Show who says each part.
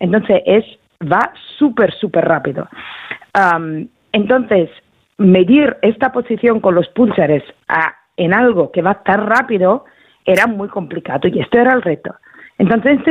Speaker 1: Entonces va súper rápido. Entonces, medir esta posición con los púlsares en algo que va tan rápido era muy complicado y esto era el reto. Entonces